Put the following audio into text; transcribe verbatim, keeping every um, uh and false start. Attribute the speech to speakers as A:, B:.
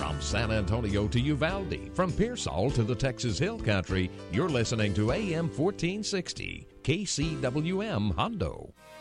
A: From San Antonio to Uvalde, from Pearsall to the Texas Hill Country, you're listening to A M fourteen sixty, K C W M Hondo.